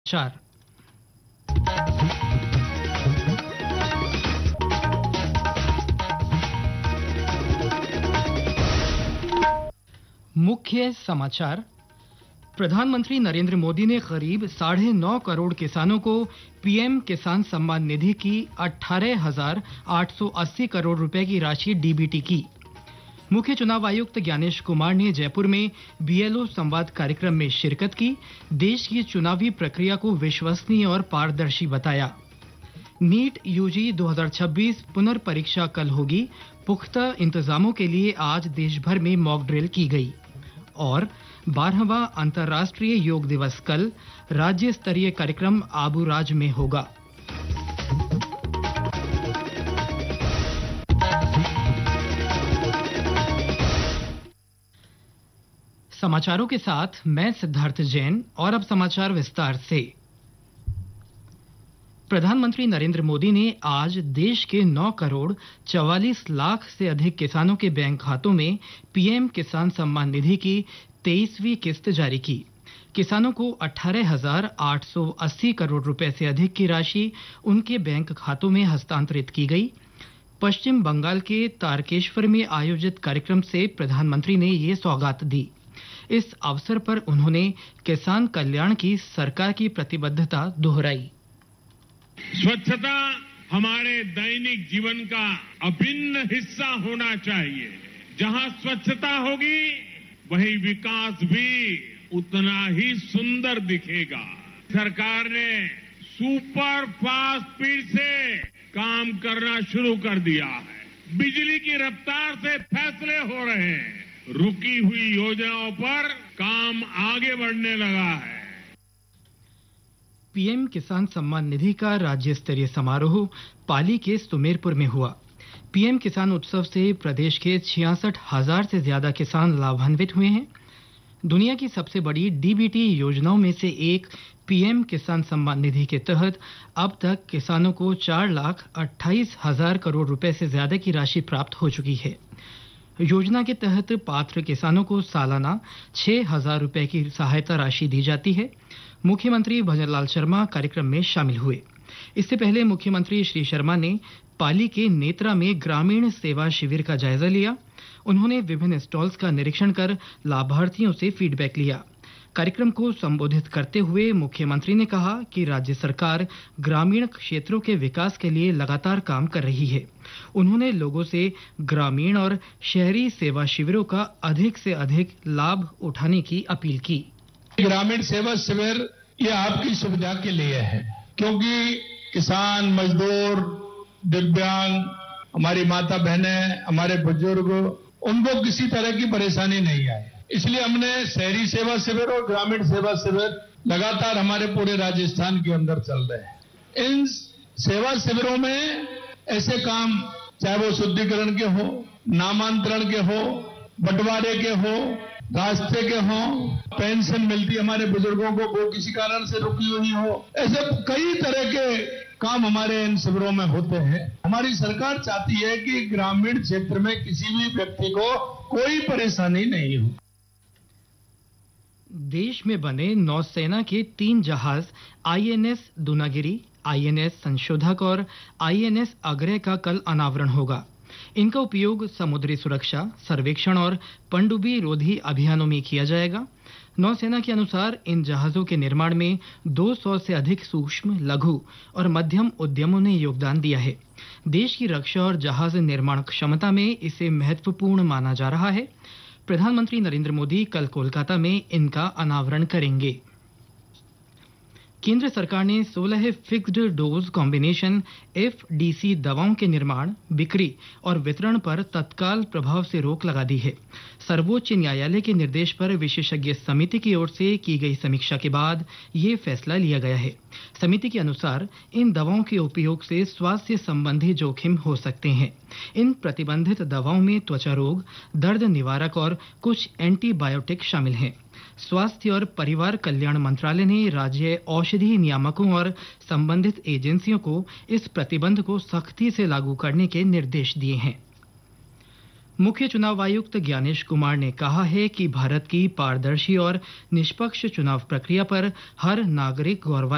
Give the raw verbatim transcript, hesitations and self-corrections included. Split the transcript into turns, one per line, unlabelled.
चार। मुख्य समाचार। प्रधानमंत्री नरेंद्र मोदी ने करीब साढ़े नौ करोड़ किसानों को पीएम किसान सम्मान निधि की अठारह हजार आठ सौ अस्सी करोड़ रुपए की राशि डीबीटी की। मुख्य चुनाव आयुक्त ज्ञानेश कुमार ने जयपुर में बीएलओ संवाद कार्यक्रम में शिरकत की। देश की चुनावी प्रक्रिया को विश्वसनीय और पारदर्शी बताया। नीट यूजी दो हज़ार छब्बीस पुनर्परीक्षा कल होगी। पुख्ता इंतजामों के लिए आज देश भर में मॉक ड्रिल की गई। और बारहवां अंतर्राष्ट्रीय योग दिवस कल राज्य स्तरीय कार्यक्रम आबुराज में होगा। समाचारों के साथ मैं सिद्धार्थ जैन। और अब समाचार विस्तार से। प्रधानमंत्री नरेंद्र मोदी ने आज देश के नौ करोड़ चवालीस लाख से अधिक किसानों के बैंक खातों में पीएम किसान सम्मान निधि की तेईसवीं किस्त जारी की। किसानों को अठारह हजार आठ सौ अस्सी करोड़ रुपए से अधिक की राशि उनके बैंक खातों में हस्तांतरित की गई। पश्चिम बंगाल के तारकेश्वर में आयोजित कार्यक्रम से प्रधानमंत्री ने ये सौगात दी। इस अवसर पर उन्होंने किसान कल्याण की सरकार की प्रतिबद्धता दोहराई।
स्वच्छता हमारे दैनिक जीवन का अभिन्न हिस्सा होना चाहिए। जहां स्वच्छता होगी वहीं विकास भी उतना ही सुंदर दिखेगा। सरकार ने सुपर फास्ट स्पीड से काम करना शुरू कर दिया है। बिजली की रफ्तार से फैसले हो रहे हैं। रुकी हुई योजनाओं पर काम आगे बढ़ने लगा है।
पीएम किसान सम्मान निधि का राज्य स्तरीय समारोह पाली के सुमेरपुर में हुआ। पीएम किसान उत्सव से प्रदेश के छियासठ हजार से ज्यादा किसान लाभान्वित हुए हैं। दुनिया की सबसे बड़ी डीबीटी योजनाओं में से एक पीएम किसान सम्मान निधि के तहत अब तक किसानों को चार लाख अट्ठाईस हजार करोड़ रुपए से ज्यादा की राशि प्राप्त हो चुकी है। योजना के तहत पात्र किसानों को सालाना छह हजार रुपए की सहायता राशि दी जाती है। मुख्यमंत्री भजनलाल शर्मा कार्यक्रम में शामिल हुए। इससे पहले मुख्यमंत्री श्री शर्मा ने पाली के नेत्रा में ग्रामीण सेवा शिविर का जायजा लिया। उन्होंने विभिन्न स्टॉल्स का निरीक्षण कर लाभार्थियों से फीडबैक लिया। कार्यक्रम को संबोधित करते हुए मुख्यमंत्री ने कहा कि राज्य सरकार ग्रामीण क्षेत्रों के विकास के लिए लगातार काम कर रही है। उन्होंने लोगों से ग्रामीण और शहरी सेवा शिविरों का अधिक से अधिक लाभ उठाने की अपील की।
ग्रामीण सेवा शिविर ये आपकी सुविधा के लिए है, क्योंकि किसान, मजदूर, दिव्यांग, हमारी माता बहनें, हमारे बुजुर्ग, उनको किसी तरह की परेशानी नहीं आए। इसलिए हमने शहरी सेवा शिविर और ग्रामीण सेवा शिविर लगातार हमारे पूरे राजस्थान के अंदर चल रहे हैं। इन सेवा शिविरों में ऐसे काम, चाहे वो शुद्धिकरण के हो, नामांतरण के हो, बंटवारे के हो, रास्ते के हो, पेंशन मिलती हमारे बुजुर्गों को वो किसी कारण से रुकी हुई हो, ऐसे कई तरह के काम हमारे इन शिविरों में होते हैं। हमारी सरकार चाहती है कि ग्रामीण क्षेत्र में किसी भी व्यक्ति को कोई परेशानी नहीं हो।
देश में बने नौसेना के तीन जहाज आईएनएस दूनागिरी, आईएनएस संशोधक और आईएनएस अग्रय का कल अनावरण होगा। इनका उपयोग समुद्री सुरक्षा, सर्वेक्षण और पनडुब्बी रोधी अभियानों में किया जाएगा। नौसेना के अनुसार इन जहाजों के निर्माण में दो सौ से अधिक सूक्ष्म, लघु और मध्यम उद्यमों ने योगदान दिया है। देश की रक्षा और जहाज निर्माण क्षमता में इसे महत्वपूर्ण माना जा रहा है। प्रधानमंत्री नरेंद्र मोदी कल कोलकाता में इनका अनावरण करेंगे। केंद्र सरकार ने सोलह फिक्स्ड डोज कॉम्बिनेशन एफडीसी दवाओं के निर्माण, बिक्री और वितरण पर तत्काल प्रभाव से रोक लगा दी है। सर्वोच्च न्यायालय के निर्देश पर विशेषज्ञ समिति की ओर से की गई समीक्षा के बाद ये फैसला लिया गया है। समिति के अनुसार इन दवाओं के उपयोग से स्वास्थ्य संबंधी जोखिम हो सकते हैं। इन प्रतिबंधित दवाओं में त्वचा रोग, दर्द निवारक और कुछ एंटीबायोटिक शामिल हैं। स्वास्थ्य और परिवार कल्याण मंत्रालय ने राज्य औषधि नियामकों और संबंधित एजेंसियों को इस प्रतिबंध को सख्ती से लागू करने के निर्देश दिए हैं। मुख्य चुनाव आयुक्त ज्ञानेश कुमार ने कहा है कि भारत की पारदर्शी और निष्पक्ष चुनाव प्रक्रिया पर हर नागरिक गौरवान्वित